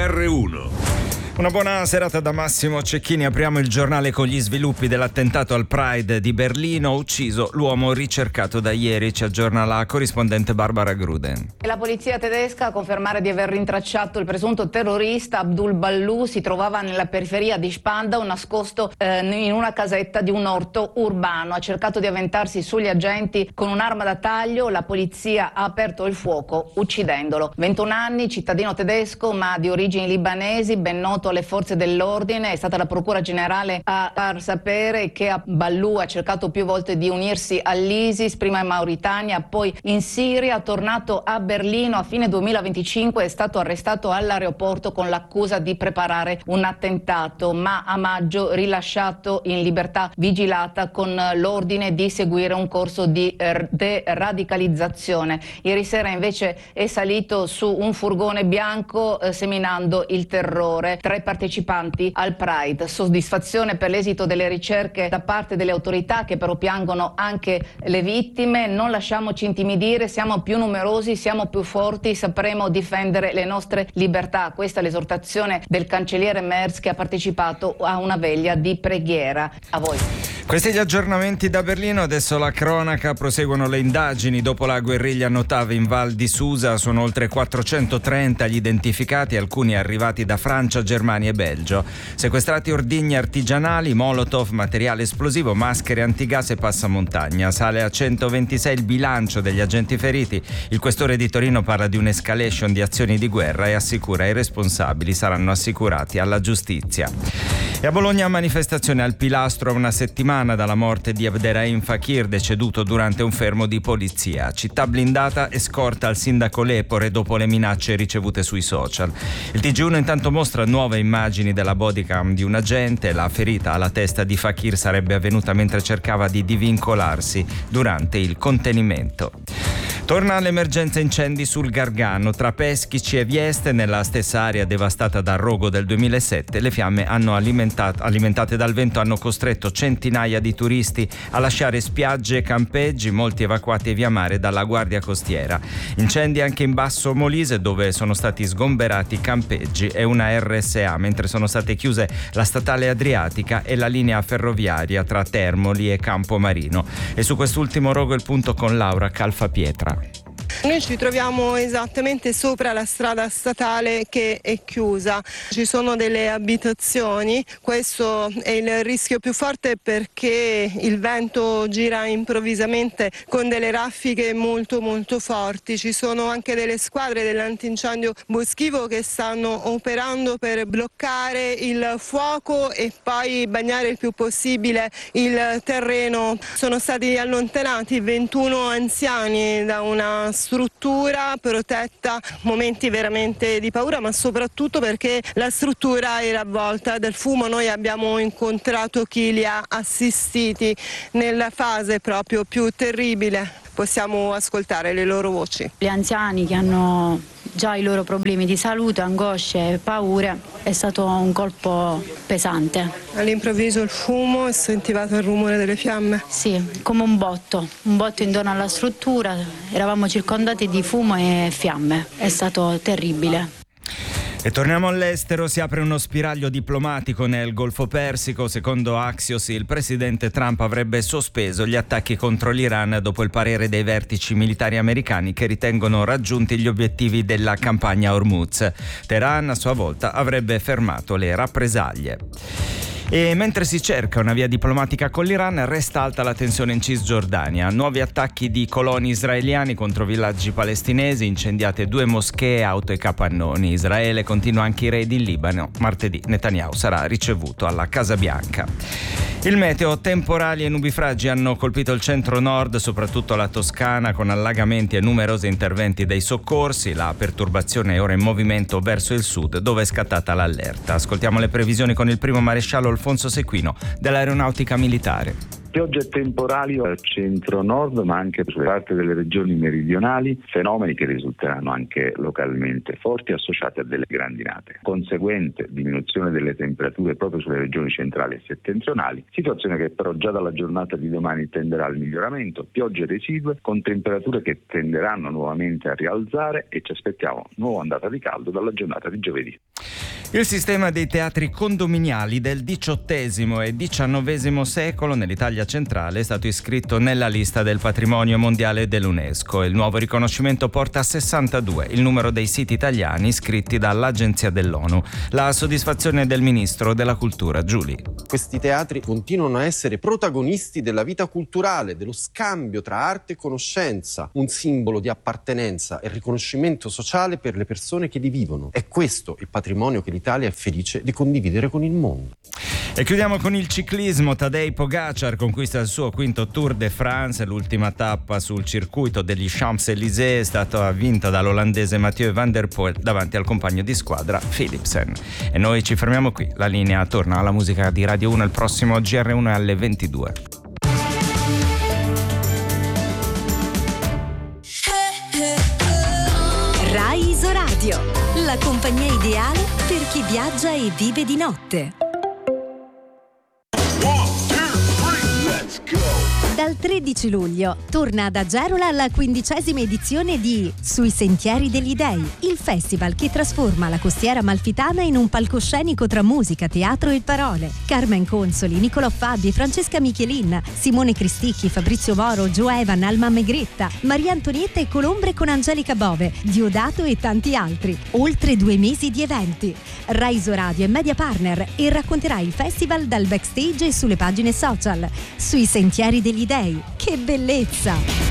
GR1. Una buona serata da Massimo Cecchini. Apriamo il giornale con gli sviluppi dell'attentato al Pride di Berlino. Ucciso l'uomo ricercato da ieri, ci aggiorna la corrispondente Barbara Gruden. La polizia tedesca a confermare di aver rintracciato il presunto terrorista Abdul Ballu. Si trovava nella periferia di Spandau, nascosto in una casetta di un orto urbano. Ha cercato di avventarsi sugli agenti con un'arma da taglio. La polizia ha aperto il fuoco uccidendolo. 21 anni, cittadino tedesco ma di origini libanesi, ben noto alle forze dell'ordine. È stata la Procura Generale a far sapere che Ballu ha cercato più volte di unirsi all'ISIS, prima in Mauritania, poi in Siria. Tornato a Berlino a fine 2025, è stato arrestato all'aeroporto con l'accusa di preparare un attentato, ma a maggio rilasciato in libertà vigilata con l'ordine di seguire un corso di deradicalizzazione. Ieri sera invece è salito su un furgone bianco seminando il terrore. 3 partecipanti al Pride. Soddisfazione per l'esito delle ricerche da parte delle autorità, che però piangono anche le vittime. Non lasciamoci intimidire, siamo più numerosi, siamo più forti, sapremo difendere le nostre libertà. Questa è l'esortazione del cancelliere Merz, che ha partecipato a una veglia di preghiera. A voi. Questi gli aggiornamenti da Berlino. Adesso la cronaca. Proseguono le indagini dopo la guerriglia Notav in Val di Susa. Sono oltre 430 gli identificati, alcuni arrivati da Francia, Germania e Belgio. Sequestrati ordigni artigianali, molotov, materiale esplosivo, maschere antigas e passamontagna. Sale a 126 il bilancio degli agenti feriti. Il questore di Torino parla di un'escalation di azioni di guerra e assicura i responsabili saranno assicurati alla giustizia. E a Bologna manifestazione al Pilastro a una settimana dalla morte di Abderrahim Fakir, deceduto durante un fermo di polizia. Città blindata e scorta al sindaco Lepore dopo le minacce ricevute sui social. Il TG1 intanto mostra nuove immagini della bodycam di un agente. La ferita alla testa di Fakir sarebbe avvenuta mentre cercava di divincolarsi durante il contenimento. Torna l'emergenza incendi sul Gargano. Tra Peschici e Vieste, nella stessa area devastata dal rogo del 2007, le fiamme alimentate dal vento hanno costretto centinaia di turisti a lasciare spiagge e campeggi, molti evacuati via mare dalla Guardia Costiera. Incendi anche in Basso Molise, dove sono stati sgomberati campeggi e una RSA, mentre sono state chiuse la statale Adriatica e la linea ferroviaria tra Termoli e Campomarino. E su quest'ultimo rogo il punto con Laura Calfapietra. Noi ci troviamo esattamente sopra la strada statale che è chiusa, ci sono delle abitazioni, questo è il rischio più forte perché il vento gira improvvisamente con delle raffiche molto molto forti. Ci sono anche delle squadre dell'antincendio boschivo che stanno operando per bloccare il fuoco e poi bagnare il più possibile il terreno. Sono stati allontanati 21 anziani da una struttura protetta, momenti veramente di paura, ma soprattutto perché la struttura era avvolta dal fumo. Noi abbiamo incontrato chi li ha assistiti nella fase proprio più terribile. Possiamo ascoltare le loro voci. Gli anziani che hanno già i loro problemi di salute, angosce e paure, è stato un colpo pesante. All'improvviso il fumo e sentivate il rumore delle fiamme? Sì, come un botto intorno alla struttura, eravamo circondati di fumo e fiamme, è stato terribile. E torniamo all'estero. Si apre uno spiraglio diplomatico nel Golfo Persico. Secondo Axios, il presidente Trump avrebbe sospeso gli attacchi contro l'Iran dopo il parere dei vertici militari americani che ritengono raggiunti gli obiettivi della campagna Hormuz. Teheran a sua volta avrebbe fermato le rappresaglie. E mentre si cerca una via diplomatica con l'Iran, resta alta la tensione in Cisgiordania. Nuovi attacchi di coloni israeliani contro villaggi palestinesi, incendiate 2 moschee, auto e capannoni. Israele continua anche i raid in Libano. Martedì Netanyahu sarà ricevuto alla Casa Bianca. Il meteo: temporali e nubifragi hanno colpito il centro-nord, soprattutto la Toscana, con allagamenti e numerosi interventi dei soccorsi. La perturbazione è ora in movimento verso il sud, dove è scattata l'allerta. Ascoltiamo le previsioni con il primo maresciallo Alfonso Sequino dell'Aeronautica Militare. Piogge temporali al centro-nord, ma anche sulle parti delle regioni meridionali, fenomeni che risulteranno anche localmente forti associati a delle grandinate. Conseguente diminuzione delle temperature proprio sulle regioni centrali e settentrionali, situazione che però già dalla giornata di domani tenderà al miglioramento, piogge residue con temperature che tenderanno nuovamente a rialzare e ci aspettiamo nuova ondata di caldo dalla giornata di giovedì. Il sistema dei teatri condominiali del XVIII e XIX secolo nell'Italia centrale è stato iscritto nella lista del patrimonio mondiale dell'UNESCO. Il nuovo riconoscimento porta a 62 il numero dei siti italiani iscritti dall'Agenzia dell'ONU. La soddisfazione del Ministro della Cultura, Giuli. Questi teatri continuano a essere protagonisti della vita culturale, dello scambio tra arte e conoscenza, un simbolo di appartenenza e riconoscimento sociale per le persone che li vivono. È questo il patrimonio che l'Italia è felice di condividere con il mondo. E chiudiamo con il ciclismo. Tadej Pogacar conquista il suo quinto Tour de France, l'ultima tappa sul circuito degli Champs-Élysées è stata vinta dall'olandese Mathieu van der Poel davanti al compagno di squadra Philipsen. E noi ci fermiamo qui, la linea torna alla musica di Radio 1 il prossimo GR1 alle 22. Rai Isoradio, la compagnia ideale per chi viaggia e vive di notte. Dal 13 luglio torna ad Agerola la 15ª edizione di Sui Sentieri degli Dei, il festival che trasforma la costiera amalfitana in un palcoscenico tra musica, teatro e parole. Carmen Consoli, Nicolò Fabi, Francesca Michelin, Simone Cristicchi, Fabrizio Moro, Joe Evan, Alma Megretta, Maria Antonietta e Colombre con Angelica Bove, Diodato e tanti altri. Oltre 2 mesi di eventi. Rai Isoradio è media partner e racconterà il festival dal backstage e sulle pagine social. Sui Sentieri degli Dei. Che bellezza!